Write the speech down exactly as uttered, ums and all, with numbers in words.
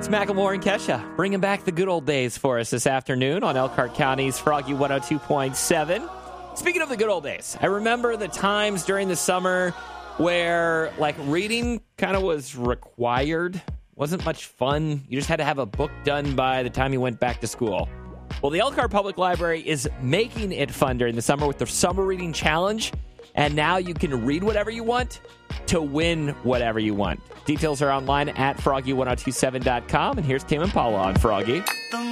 It's Macklemore and Kesha bringing back the good old days for us this afternoon on Elkhart County's Froggy one oh two point seven. Speaking of the good old days, I remember the times during the summer where, like, reading kind of was required. Wasn't much fun. You just had to have a book done by the time you went back to school. Well, the Elkhart Public Library is making it fun during the summer with their Summer Reading Challenge. And now you can read whatever you want to win whatever you want. Details are online at froggy ten twenty-seven dot com. And here's Tim and Paula on Froggy.